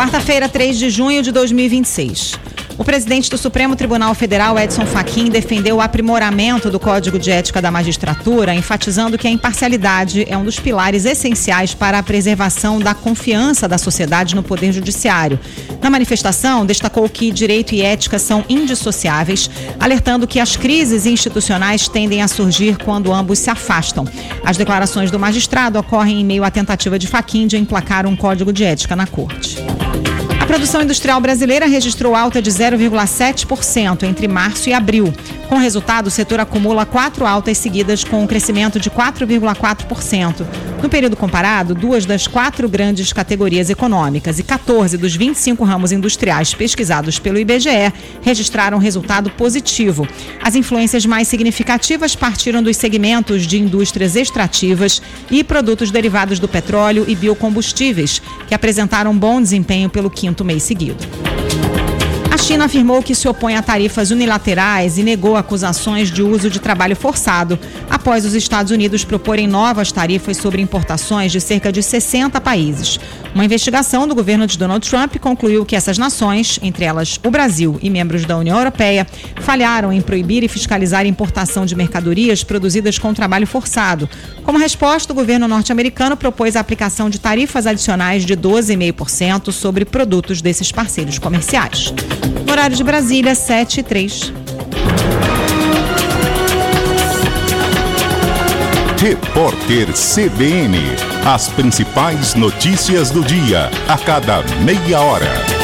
Quarta-feira, 3 de junho de 2026. O presidente do Supremo Tribunal Federal, Edson Fachin, defendeu o aprimoramento do Código de Ética da Magistratura, enfatizando que a imparcialidade é um dos pilares essenciais para a preservação da confiança da sociedade no Poder Judiciário. Na manifestação, destacou que direito e ética são indissociáveis, alertando que as crises institucionais tendem a surgir quando ambos se afastam. As declarações do magistrado ocorrem em meio à tentativa de Fachin de emplacar um Código de Ética na Corte. A produção industrial brasileira registrou alta de 0,7% entre março e abril. Com o resultado, o setor acumula 4 altas seguidas com um crescimento de 4,4%. No período comparado, 2 das 4 grandes categorias econômicas e 14 dos 25 ramos industriais pesquisados pelo IBGE registraram resultado positivo. As influências mais significativas partiram dos segmentos de indústrias extrativas e produtos derivados do petróleo e biocombustíveis, que apresentaram bom desempenho pelo 5º mês seguido. A China afirmou que se opõe a tarifas unilaterais e negou acusações de uso de trabalho forçado, após os Estados Unidos proporem novas tarifas sobre importações de cerca de 60 países. Uma investigação do governo de Donald Trump concluiu que essas nações, entre elas o Brasil e membros da União Europeia, falharam em proibir e fiscalizar a importação de mercadorias produzidas com trabalho forçado. Como resposta, o governo norte-americano propôs a aplicação de tarifas adicionais de 12,5% sobre produtos desses parceiros comerciais. No horário de Brasília, 7h03. Repórter CBN. As principais notícias do dia, a cada meia hora.